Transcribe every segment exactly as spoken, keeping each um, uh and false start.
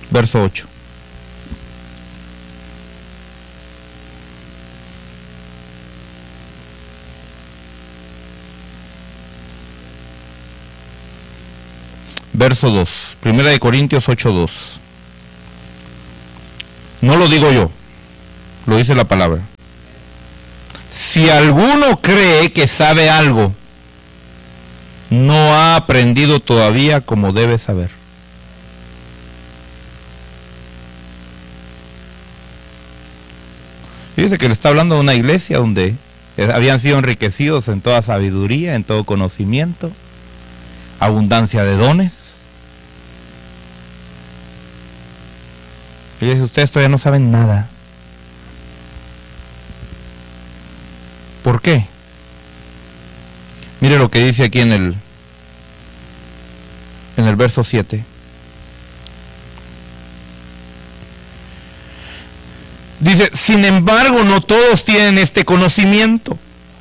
verso ocho. Verso dos, Primera de Corintios ocho, dos. No lo digo yo, lo dice la palabra. Si alguno cree que sabe algo, no ha aprendido todavía como debe saber. Fíjese que le está hablando de una iglesia donde habían sido enriquecidos en toda sabiduría, en todo conocimiento, abundancia de dones. Y dice, ustedes todavía no saben nada. ¿Por qué? Mire lo que dice aquí en el en el verso siete. Dice, sin embargo, no todos tienen este conocimiento,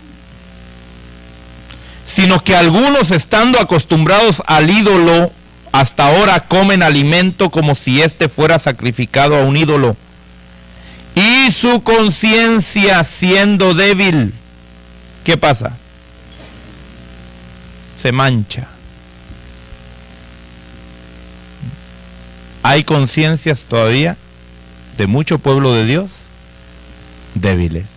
sino que algunos, estando acostumbrados al ídolo, hasta ahora comen alimento como si éste fuera sacrificado a un ídolo. Y su conciencia, siendo débil, ¿qué pasa? Se mancha. Hay conciencias todavía de mucho pueblo de Dios débiles.